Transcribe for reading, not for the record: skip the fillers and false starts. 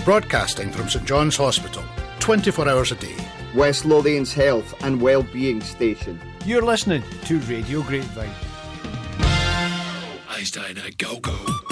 Broadcasting from St John's Hospital, 24 hours a day. West Lothian's health and wellbeing station. You're listening to Radio Grapevine. Eyes down, go go.